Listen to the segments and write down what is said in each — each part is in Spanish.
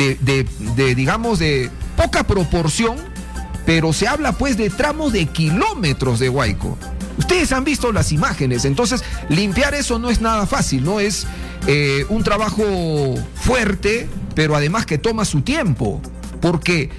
digamos, de poca proporción, pero se habla pues de tramos de kilómetros de huaico. Ustedes han visto las imágenes, entonces limpiar eso no es nada fácil, no es un trabajo fuerte, pero además que toma su tiempo, porque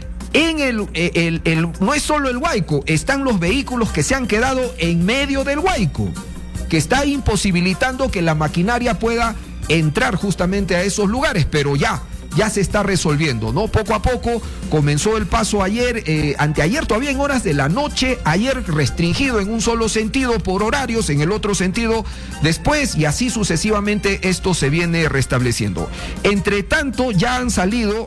no es solo el huaico, están los vehículos que se han quedado en medio del huaico, que está imposibilitando que la maquinaria pueda entrar justamente a esos lugares, pero ya se está resolviendo, ¿no? Poco a poco comenzó el paso ayer, anteayer todavía en horas de la noche, ayer restringido en un solo sentido por horarios, en el otro sentido después, y así sucesivamente esto se viene restableciendo. Entre tanto, ya han salido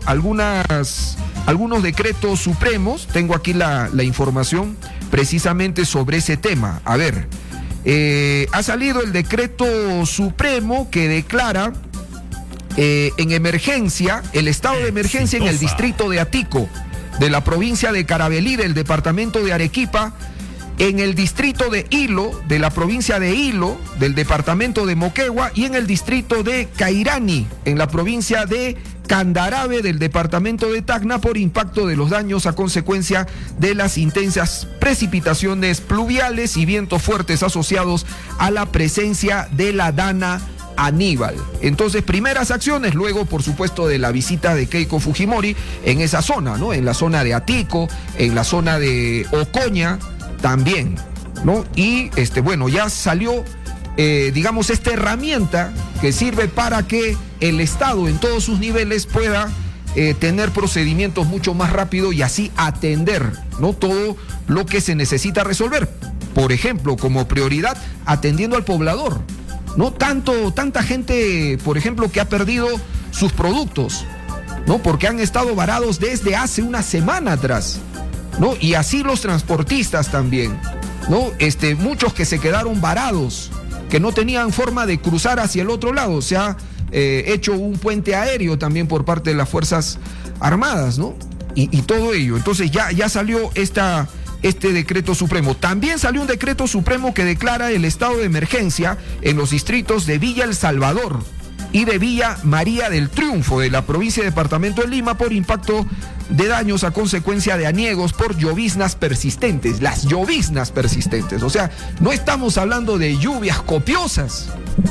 algunos decretos supremos, tengo aquí la información precisamente sobre ese tema. A ver, ha salido el decreto supremo que declara en emergencia, el estado de emergencia en el distrito de Atico, de la provincia de Carabalí, del departamento de Arequipa, en el distrito de Hilo, de la provincia de Hilo, del departamento de Moquegua, y en el distrito de Cairani, en la provincia de Candarave, del departamento de Tacna, por impacto de los daños a consecuencia de las intensas precipitaciones pluviales y vientos fuertes asociados a la presencia de la Dana Aníbal. Entonces, primeras acciones, luego por supuesto de la visita de Keiko Fujimori en esa zona, ¿no? En la zona de Atico, en la zona de Ocoña también, ¿no? Y bueno, ya salió digamos esta herramienta que sirve para que el Estado en todos sus niveles pueda tener procedimientos mucho más rápido y así atender, ¿no? Todo lo que se necesita resolver. Por ejemplo, como prioridad, atendiendo al poblador. No tanta gente, por ejemplo, que ha perdido sus productos, ¿no? Porque han estado varados desde hace una semana atrás, ¿no? Y así los transportistas también, ¿no? Muchos que se quedaron varados, que no tenían forma de cruzar hacia el otro lado. Se ha hecho un puente aéreo también por parte de las Fuerzas Armadas, ¿no? Y todo ello. Entonces ya salió este decreto supremo. También salió un decreto supremo que declara el estado de emergencia en los distritos de Villa El Salvador y de Villa María del Triunfo de la provincia y departamento de Lima por impacto de daños a consecuencia de aniegos por lloviznas persistentes. Las lloviznas persistentes, o sea, no estamos hablando de lluvias copiosas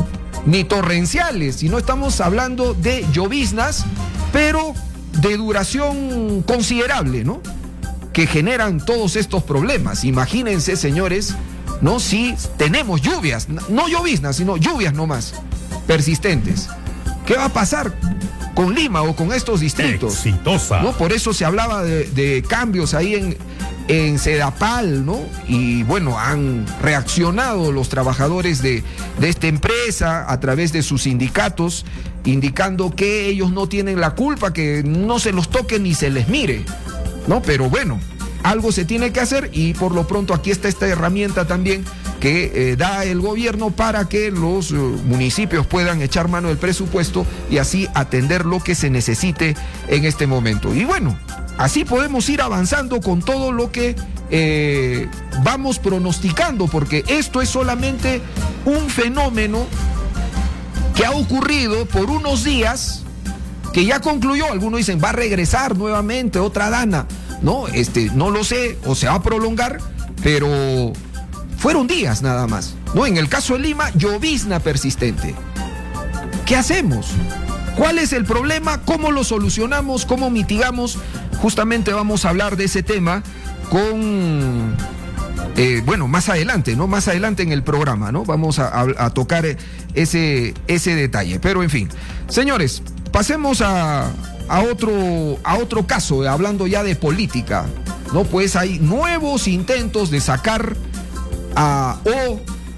ni torrenciales, sino estamos hablando de lloviznas, pero de duración considerable, ¿no? Que generan todos estos problemas. Imagínense, señores, ¿no? Si tenemos lluvias, no lloviznas, sino lluvias nomás, persistentes. ¿Qué va a pasar con Lima o con estos distritos? Exitosa. ¿No? Por eso se hablaba de cambios ahí en Sedapal, ¿no? Y bueno, han reaccionado los trabajadores de esta empresa a través de sus sindicatos, indicando que ellos no tienen la culpa, que no se los toque ni se les mire, ¿no? Pero bueno, algo se tiene que hacer y por lo pronto aquí está esta herramienta también que da el gobierno para que los municipios puedan echar mano del presupuesto y así atender lo que se necesite en este momento. Y bueno, así podemos ir avanzando con todo lo que vamos pronosticando, porque esto es solamente un fenómeno que ha ocurrido por unos días, que ya concluyó. Algunos dicen va a regresar nuevamente otra Dana, ¿no? No lo sé, o se va a prolongar, pero fueron días nada más, ¿no? En el caso de Lima, llovizna persistente. ¿Qué hacemos? ¿Cuál es el problema? ¿Cómo lo solucionamos? ¿Cómo mitigamos? Justamente vamos a hablar de ese tema con, bueno, más adelante, ¿no? Más adelante en el programa, ¿no? Vamos a tocar ese detalle. Pero en fin, señores, pasemos a otro caso, hablando ya de política, ¿no? Pues hay nuevos intentos de sacar o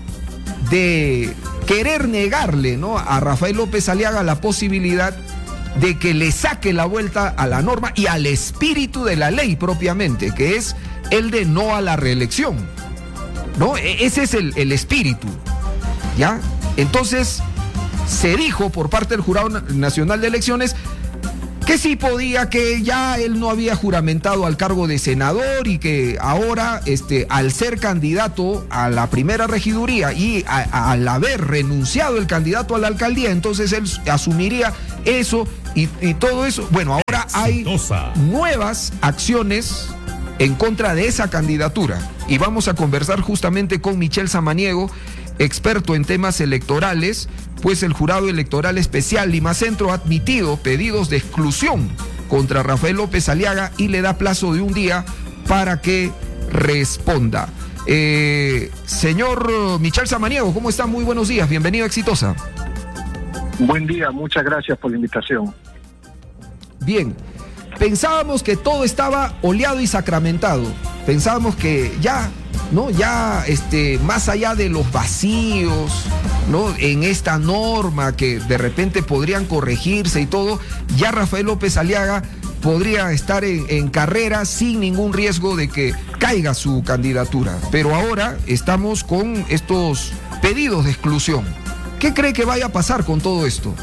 de querer negarle, ¿no?, a Rafael López Aliaga la posibilidad de que le saque la vuelta a la norma y al espíritu de la ley propiamente, que es el de no a la reelección, ¿no? Ese es el espíritu, ¿ya? Entonces, se dijo por parte del Jurado Nacional de Elecciones que sí podía, que ya él no había juramentado al cargo de senador y que ahora, al ser candidato a la primera regiduría y al haber renunciado el candidato a la alcaldía, entonces él asumiría eso y todo eso. Bueno, ahora ahora hay nuevas acciones en contra de esa candidatura. Y vamos a conversar justamente con Michel Samaniego, experto en temas electorales, pues el Jurado Electoral Especial Lima Centro ha admitido pedidos de exclusión contra Rafael López Aliaga y le da plazo de un día para que responda. Señor Michel Samaniego, ¿cómo está? Muy buenos días, bienvenido a Exitosa. Buen día, muchas gracias por la invitación. Bien, pensábamos que todo estaba oleado y sacramentado. Pensábamos que ya, ¿no? Ya más allá de los vacíos, ¿no? En esta norma que de repente podrían corregirse y todo, ya Rafael López Aliaga podría estar en carrera sin ningún riesgo de que caiga su candidatura. Pero ahora estamos con estos pedidos de exclusión. ¿Qué cree que vaya a pasar con todo esto?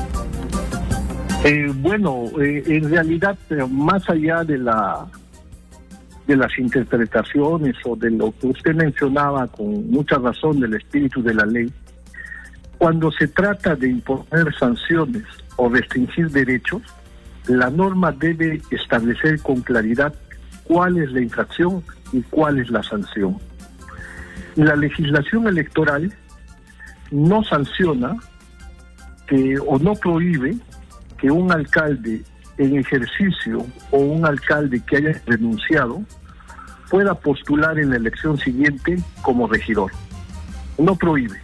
En realidad, más allá de las interpretaciones o de lo que usted mencionaba con mucha razón del espíritu de la ley, cuando se trata de imponer sanciones o restringir derechos, la norma debe establecer con claridad cuál es la infracción y cuál es la sanción. La legislación electoral no sanciona o no prohíbe que un alcalde en ejercicio o un alcalde que haya renunciado pueda postular en la elección siguiente como regidor. No prohíbe.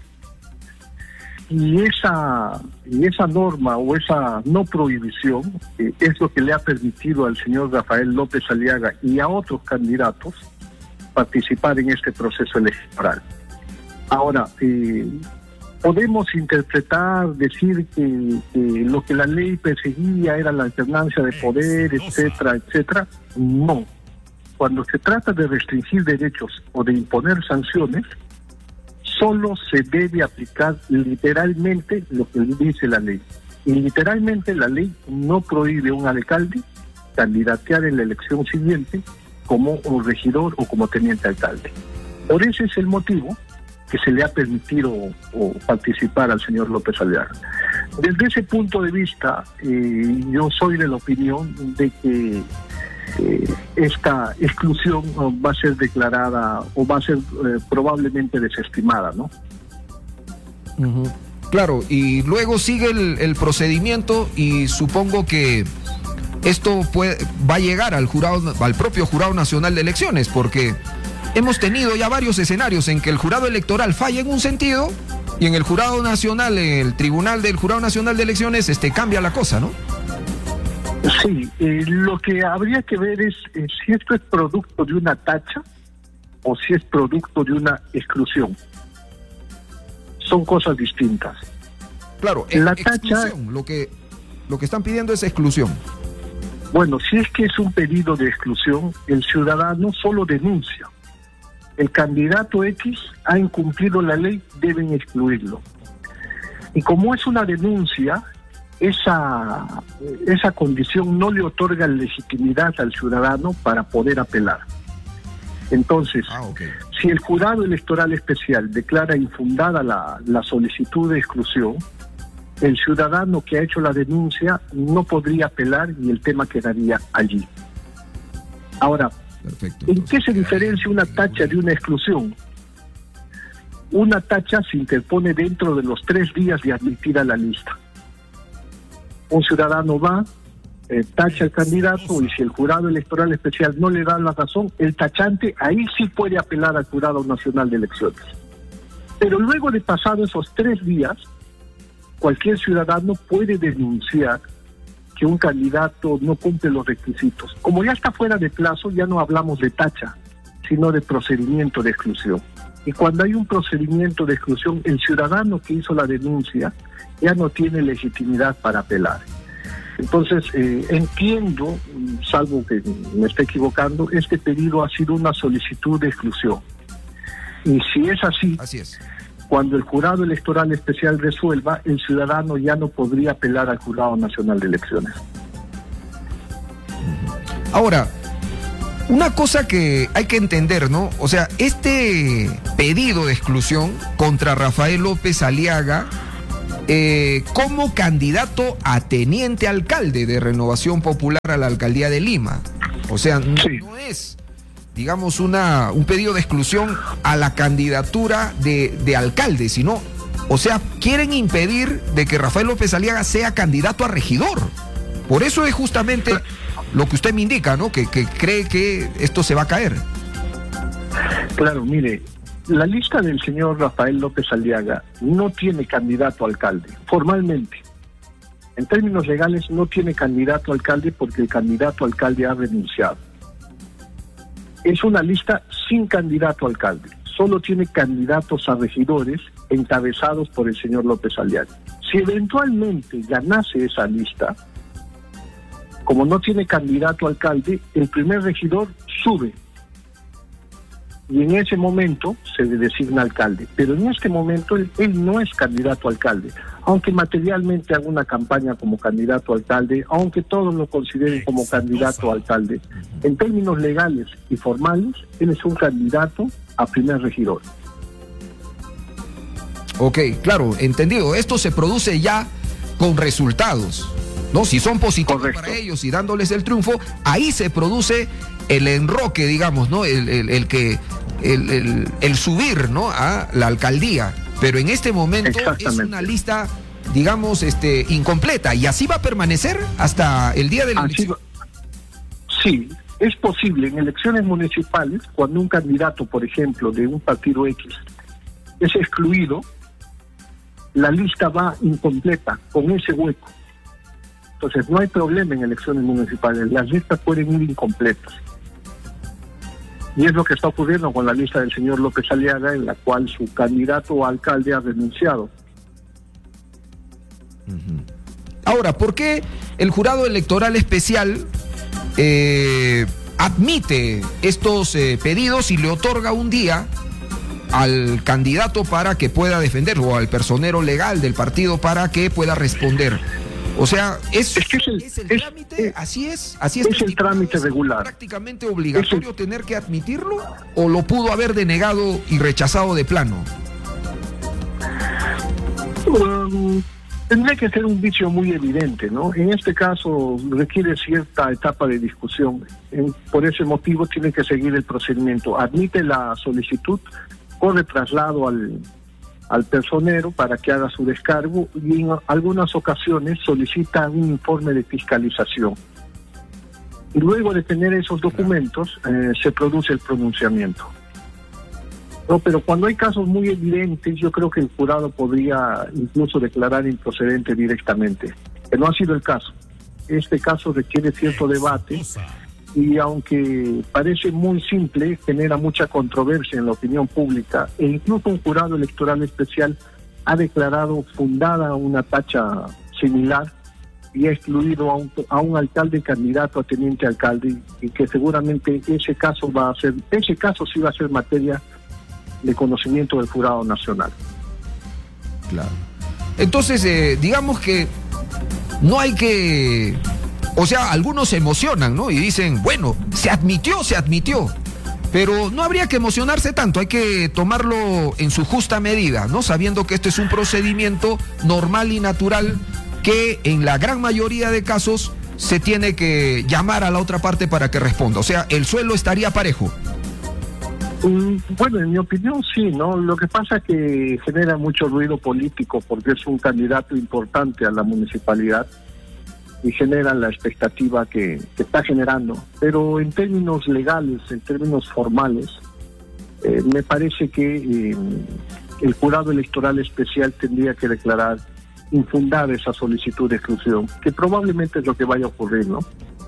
Y esa norma o esa no prohibición es lo que le ha permitido al señor Rafael López Aliaga y a otros candidatos participar en este proceso electoral. Ahora, podemos interpretar, decir que lo que la ley perseguía era la alternancia de poder, etcétera, etcétera. No. Cuando se trata de restringir derechos o de imponer sanciones, solo se debe aplicar literalmente lo que dice la ley. Y literalmente la ley no prohíbe a un alcalde candidatear en la elección siguiente como un regidor o como teniente alcalde. Por ese es el motivo que se le ha permitido o participar al señor López Aliaga. Desde ese punto de vista, yo soy de la opinión de que esta exclusión va a ser declarada o va a ser probablemente desestimada, ¿no? Uh-huh. Claro, y luego sigue el procedimiento y supongo que esto va a llegar al propio Jurado Nacional de Elecciones, porque hemos tenido ya varios escenarios en que el jurado electoral falla en un sentido y en el Jurado Nacional, en el Tribunal del Jurado Nacional de Elecciones, cambia la cosa, ¿no? Sí, lo que habría que ver es si esto es producto de una tacha o si es producto de una exclusión. Son cosas distintas. Claro, la tacha, lo que están pidiendo es exclusión. Bueno, si es que es un pedido de exclusión, el ciudadano solo denuncia. El candidato X ha incumplido la ley, deben excluirlo. Y como es una denuncia, esa condición no le otorga legitimidad al ciudadano para poder apelar. Entonces, si el Jurado Electoral Especial declara infundada la solicitud de exclusión, el ciudadano que ha hecho la denuncia no podría apelar y el tema quedaría allí. Ahora, perfecto, ¿en qué se diferencia una tacha de una exclusión? Una tacha se interpone dentro de los 3 días de admitir a la lista. Un ciudadano va, tacha al candidato, y si el Jurado Electoral Especial no le da la razón, el tachante ahí sí puede apelar al Jurado Nacional de Elecciones. Pero luego de pasado esos 3 días, cualquier ciudadano puede denunciar que un candidato no cumple los requisitos. Como ya está fuera de plazo, ya no hablamos de tacha, sino de procedimiento de exclusión. Y cuando hay un procedimiento de exclusión, el ciudadano que hizo la denuncia ya no tiene legitimidad para apelar. Entonces, entiendo, salvo que me esté equivocando, este pedido ha sido una solicitud de exclusión. Y si es así, cuando el Jurado Electoral Especial resuelva, el ciudadano ya no podría apelar al Jurado Nacional de Elecciones. Ahora, una cosa que hay que entender, ¿no? O sea, este pedido de exclusión contra Rafael López Aliaga como candidato a teniente alcalde de Renovación Popular a la alcaldía de Lima. O sea, no es, digamos, un pedido de exclusión a la candidatura de alcalde, sino, o sea, quieren impedir de que Rafael López Aliaga sea candidato a regidor. Por eso es justamente lo que usted me indica, ¿no? Que cree que esto se va a caer. Claro, mire, la lista del señor Rafael López Aliaga no tiene candidato a alcalde, formalmente. En términos legales no tiene candidato a alcalde porque el candidato a alcalde ha renunciado. Es una lista sin candidato a alcalde, solo tiene candidatos a regidores encabezados por el señor López Aliaga. Si eventualmente ganase esa lista, como no tiene candidato a alcalde, el primer regidor sube. Y en ese momento se le designa alcalde. Pero en este momento él no es candidato a alcalde. Aunque materialmente haga una campaña como candidato a alcalde, aunque todos lo consideren como candidato a alcalde, en términos legales y formales, él es un candidato a primer regidor. Ok, claro, entendido. Esto se produce ya con resultados, ¿no? Si son positivos para ellos y dándoles el triunfo, ahí se produce el enroque, digamos, ¿no? El subir, ¿no? A la alcaldía. Pero en este momento es una lista, digamos, incompleta, y así va a permanecer hasta el día de la elección. Sí, es posible en elecciones municipales, cuando un candidato, por ejemplo, de un partido X es excluido, la lista va incompleta, con ese hueco. Entonces no hay problema en elecciones municipales, las listas pueden ir incompletas. Y es lo que está ocurriendo con la lista del señor López Aliaga, en la cual su candidato a alcalde ha renunciado. Ahora, ¿por qué el jurado electoral especial admite estos pedidos y le otorga un día al candidato para que pueda defenderlo, o al personero legal del partido para que pueda responder? O sea, ¿es el trámite? ¿Así es? Es el trámite regular. ¿Es prácticamente obligatorio tener que admitirlo, o lo pudo haber denegado y rechazado de plano? Tendría que ser un vicio muy evidente, ¿no? En este caso requiere cierta etapa de discusión. Por ese motivo tiene que seguir el procedimiento. Admite la solicitud, corre traslado al personero para que haga su descargo, y en algunas ocasiones solicita un informe de fiscalización. Y luego de tener esos documentos, se produce el pronunciamiento. No, pero cuando hay casos muy evidentes, yo creo que el jurado podría incluso declarar improcedente directamente, que no ha sido el caso. Este caso requiere cierto debate, y aunque parece muy simple, genera mucha controversia en la opinión pública, e incluso un jurado electoral especial ha declarado fundada una tacha similar y ha excluido a un alcalde candidato a teniente alcalde, y que seguramente ese caso sí va a ser materia de conocimiento del jurado nacional. Claro. Entonces, digamos que no hay que... O sea, algunos se emocionan, ¿no? Y dicen, bueno, se admitió. Pero no habría que emocionarse tanto, hay que tomarlo en su justa medida, ¿no? Sabiendo que este es un procedimiento normal y natural, que en la gran mayoría de casos se tiene que llamar a la otra parte para que responda. O sea, el suelo estaría parejo. Bueno, en mi opinión sí, ¿no? Lo que pasa es que genera mucho ruido político porque es un candidato importante a la municipalidad y genera la expectativa que está generando. Pero en términos legales, en términos formales, me parece que el jurado electoral especial tendría que declarar infundada esa solicitud de exclusión, que probablemente es lo que vaya a ocurrir, ¿no?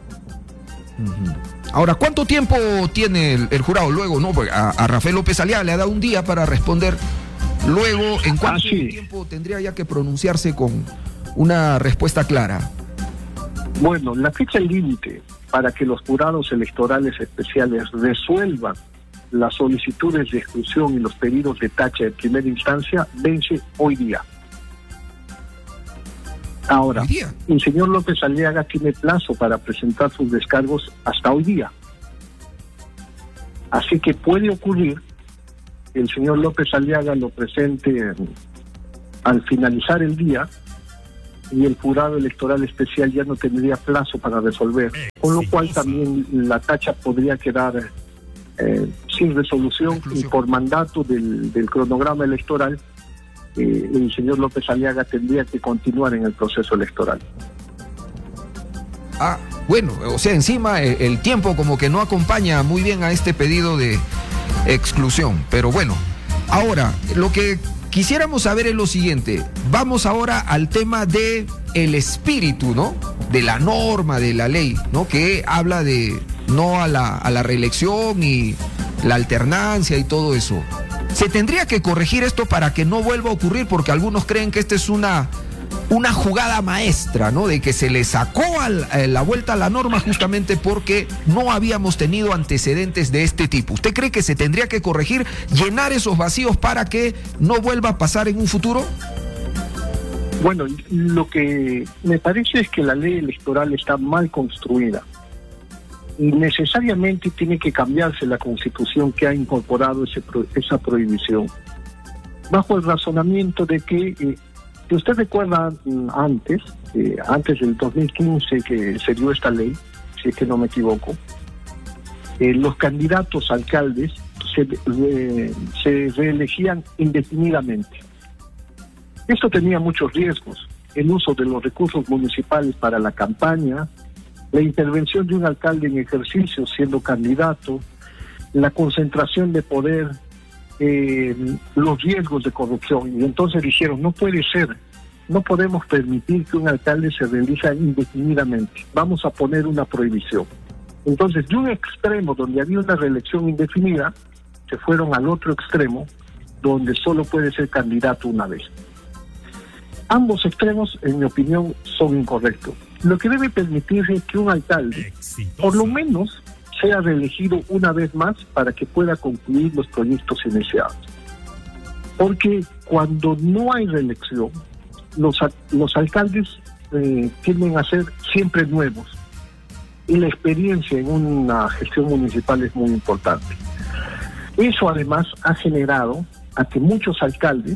Ahora, ¿cuánto tiempo tiene el jurado luego, no? Porque a Rafael López Aliaga le ha dado un día para responder. Luego, ¿en cuánto tiempo tendría ya que pronunciarse con una respuesta clara? Bueno, la fecha límite para que los jurados electorales especiales resuelvan las solicitudes de exclusión y los pedidos de tacha de primera instancia vence hoy día. Ahora, el señor López Aliaga tiene plazo para presentar sus descargos hasta hoy día. Así que puede ocurrir que el señor López Aliaga lo presente al finalizar el día, y el jurado electoral especial ya no tendría plazo para resolver, con lo cual también la tacha podría quedar sin resolución, y por mandato del cronograma electoral, el señor López Aliaga tendría que continuar en el proceso electoral. Bueno, o sea, encima el tiempo como que no acompaña muy bien a este pedido de exclusión, pero bueno, ahora, lo que quisiéramos saber es lo siguiente. Vamos ahora al tema de el espíritu, ¿no? De la norma, de la ley, ¿no? Que habla de no a la reelección y la alternancia y todo eso. Se tendría que corregir esto para que no vuelva a ocurrir, porque algunos creen que esta es una jugada maestra, ¿no? De que se le sacó la vuelta a la norma justamente porque no habíamos tenido antecedentes de este tipo. ¿Usted cree que se tendría que corregir, llenar esos vacíos para que no vuelva a pasar en un futuro? Bueno, lo que me parece es que la ley electoral está mal construida y necesariamente tiene que cambiarse la Constitución que ha incorporado esa prohibición, bajo el razonamiento de que si usted recuerda antes del 2015 que se dio esta ley, si es que no me equivoco, los candidatos a alcaldes se reelegían indefinidamente. Esto tenía muchos riesgos: el uso de los recursos municipales para la campaña, la intervención de un alcalde en ejercicio siendo candidato, la concentración de poder, los riesgos de corrupción. Y entonces dijeron, no puede ser, no podemos permitir que un alcalde se reelija indefinidamente, vamos a poner una prohibición. Entonces, de un extremo donde había una reelección indefinida, se fueron al otro extremo donde solo puede ser candidato una vez. Ambos extremos, en mi opinión, son incorrectos. Lo que debe permitirse es que un alcalde, por lo menos, sea reelegido una vez más para que pueda concluir los proyectos iniciados. Porque cuando no hay reelección, los alcaldes tienden a ser siempre nuevos, y la experiencia en una gestión municipal es muy importante. Eso además ha generado a que muchos alcaldes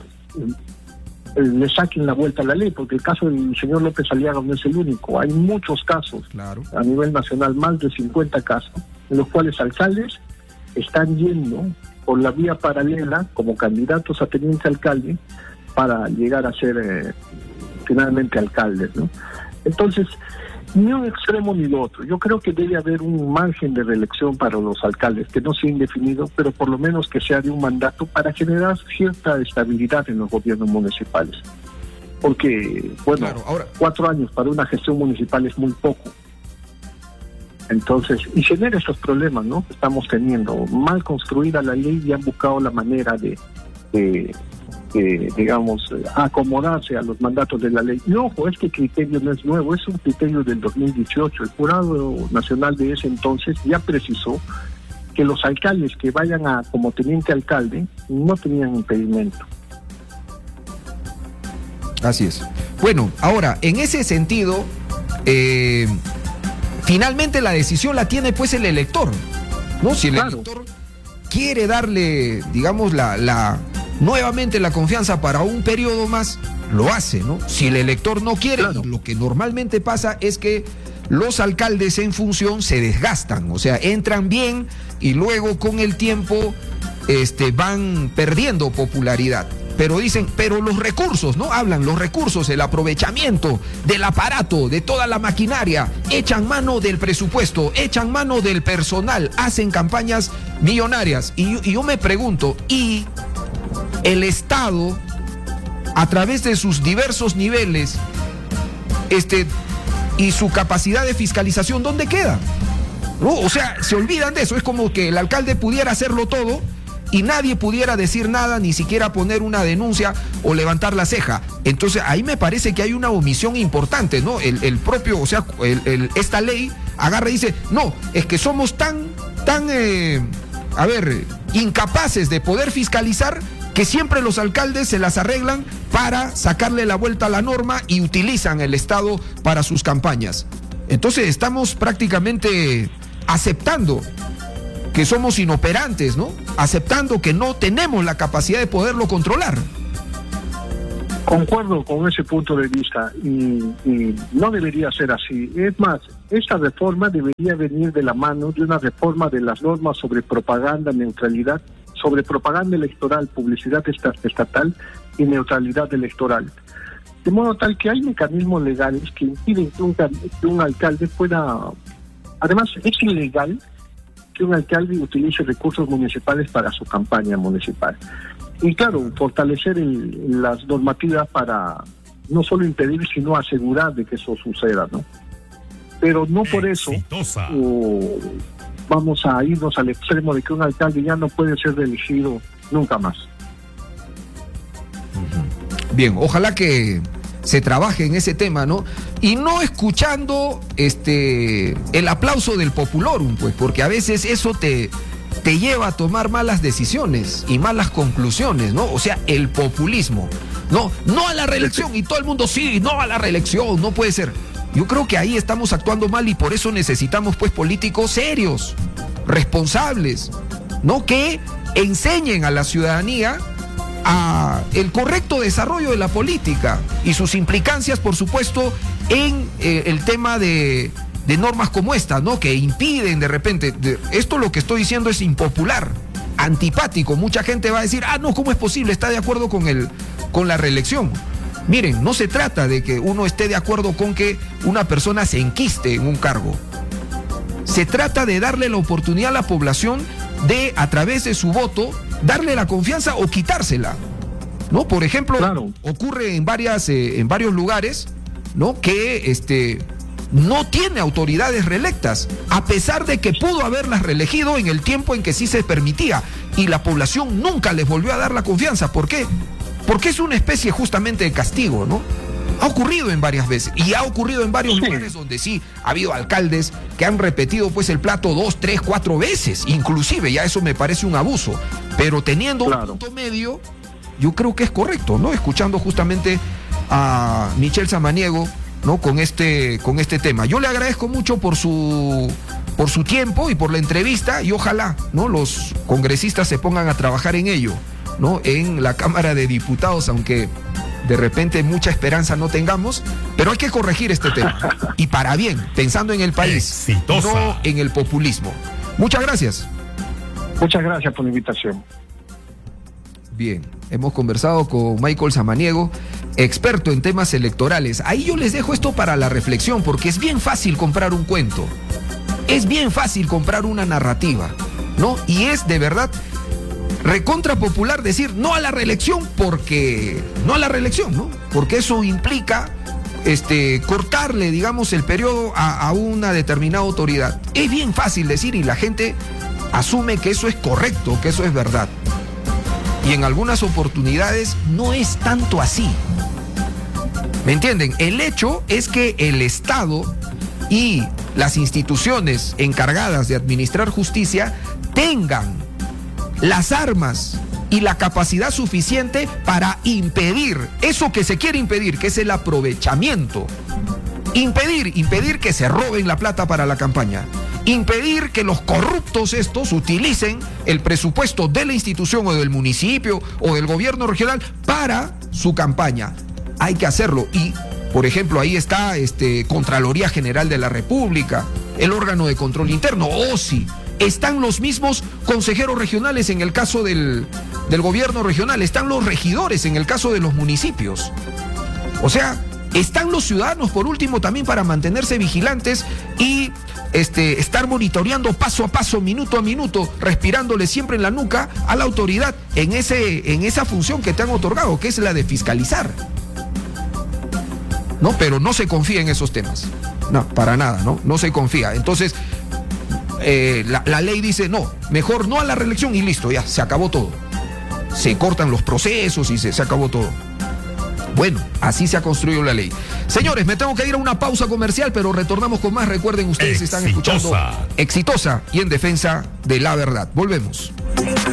le saquen la vuelta a la ley, porque el caso del señor López Aliaga no es el único. Hay muchos casos, claro, a nivel nacional, más de 50 casos, en los cuales alcaldes están yendo por la vía paralela como candidatos a teniente alcalde para llegar a ser finalmente alcaldes, ¿no? Entonces, ni un extremo ni el otro. Yo creo que debe haber un margen de reelección para los alcaldes, que no sea indefinido, pero por lo menos que sea de un mandato para generar cierta estabilidad en los gobiernos municipales. Porque, bueno, claro, ahora 4 años para una gestión municipal es muy poco. Entonces, y genera estos problemas, ¿no? Estamos teniendo mal construida la ley y han buscado la manera de digamos, acomodarse a los mandatos de la ley. Y ojo, este criterio no es nuevo, es un criterio del 2018. El Jurado Nacional de ese entonces ya precisó que los alcaldes que vayan como teniente alcalde no tenían impedimento. Así es. Bueno, ahora, en ese sentido, finalmente la decisión la tiene pues el elector, ¿no? Si el elector quiere darle, digamos, nuevamente la confianza para un periodo más, lo hace, ¿no? Si el elector no quiere, lo que normalmente pasa es que los alcaldes en función se desgastan, o sea, entran bien y luego con el tiempo van perdiendo popularidad. Pero dicen, pero los recursos, ¿no? Hablan, los recursos, el aprovechamiento del aparato, de toda la maquinaria, echan mano del presupuesto, echan mano del personal, hacen campañas millonarias. Y yo me pregunto, ¿y el Estado, a través de sus diversos niveles, y su capacidad de fiscalización, dónde queda? ¿No? O sea, se olvidan de eso. Es como que el alcalde pudiera hacerlo todo y nadie pudiera decir nada, ni siquiera poner una denuncia o levantar la ceja. Entonces ahí me parece que hay una omisión importante, ¿no? El propio, o sea, esta ley agarra y dice, no, es que somos tan incapaces de poder fiscalizar que siempre los alcaldes se las arreglan para sacarle la vuelta a la norma y utilizan el Estado para sus campañas. Entonces estamos prácticamente aceptando que somos inoperantes, ¿no? Aceptando que no tenemos la capacidad de poderlo controlar. Concuerdo con ese punto de vista y no debería ser así. Es más, esta reforma debería venir de la mano de una reforma de las normas sobre propaganda, neutralidad, sobre propaganda electoral, publicidad estatal y neutralidad electoral. De modo tal que hay mecanismos legales que impiden que un alcalde pueda... Además, es ilegal que un alcalde utilice recursos municipales para su campaña municipal. Y claro, fortalecer las normativas para no solo impedir, sino asegurar de que eso suceda, ¿no? Pero no por eso vamos a irnos al extremo de que un alcalde ya no puede ser reelegido nunca más. Bien, ojalá que se trabaje en ese tema, ¿no? Y no escuchando el aplauso del populorum, pues, porque a veces eso te lleva a tomar malas decisiones y malas conclusiones, ¿no? O sea, el populismo, no a la reelección, y todo el mundo sí, no a la reelección, no puede ser. Yo creo que ahí estamos actuando mal y por eso necesitamos, pues, políticos serios, responsables, ¿no? Que enseñen a la ciudadanía a el correcto desarrollo de la política y sus implicancias, por supuesto, en el tema de normas como esta, ¿no? Que impiden de repente, esto lo que estoy diciendo es impopular, antipático. Mucha gente va a decir, no, ¿cómo es posible? Está de acuerdo con la reelección. Miren, no se trata de que uno esté de acuerdo con que una persona se enquiste en un cargo. Se trata de darle la oportunidad a la población de, a través de su voto, darle la confianza o quitársela, ¿no? Por ejemplo, claro, ocurre en varios lugares, ¿no? Que no tiene autoridades reelectas, a pesar de que pudo haberlas reelegido en el tiempo en que sí se permitía, y la población nunca les volvió a dar la confianza. ¿Por qué? Porque es una especie justamente de castigo, ¿no? Ha ocurrido en varias veces, y ha ocurrido en varios lugares donde sí ha habido alcaldes que han repetido, pues, el plato 2, 3, 4 veces, inclusive, ya eso me parece un abuso, pero teniendo un punto medio, yo creo que es correcto, ¿no? Escuchando justamente a Michel Samaniego, ¿no? Con este tema. Yo le agradezco mucho por su tiempo y por la entrevista, y ojalá, ¿no?, los congresistas se pongan a trabajar en ello, ¿no? En la Cámara de Diputados, aunque de repente mucha esperanza no tengamos, pero hay que corregir este tema, y para bien, pensando en el país, no en el populismo. Muchas gracias. Muchas gracias por la invitación. Bien, hemos conversado con Michael Samaniego, experto en temas electorales. Ahí yo les dejo esto para la reflexión, porque es bien fácil comprar un cuento, es bien fácil comprar una narrativa, ¿no? Y es de verdad recontra popular decir no a la reelección, porque eso implica cortarle, digamos, el periodo a una determinada autoridad. Es bien fácil decir, y la gente asume que eso es correcto, que eso es verdad. Y en algunas oportunidades no es tanto así. ¿Me entienden? El hecho es que el Estado y las instituciones encargadas de administrar justicia tengan las armas y la capacidad suficiente para impedir eso que se quiere impedir, que es el aprovechamiento. Impedir que se roben la plata para la campaña. Impedir que los corruptos estos utilicen el presupuesto de la institución o del municipio o del gobierno regional para su campaña. Hay que hacerlo. Y, por ejemplo, ahí está Contraloría General de la República, el órgano de control interno, OSI. Están los mismos consejeros regionales en el caso del gobierno regional. Están los regidores en el caso de los municipios. O sea, están los ciudadanos, por último, también para mantenerse vigilantes y estar monitoreando paso a paso, minuto a minuto, respirándole siempre en la nuca a la autoridad en esa función que te han otorgado, que es la de fiscalizar. No, pero no se confía en esos temas. No, para nada, no se confía. Entonces, la ley dice, no, mejor no a la reelección y listo, ya, se acabó todo. Se cortan los procesos y se acabó todo. Bueno, así se ha construido la ley. Señores, me tengo que ir a una pausa comercial, pero retornamos con más. Recuerden, ustedes están escuchando Exitosa y en defensa de la verdad. Volvemos.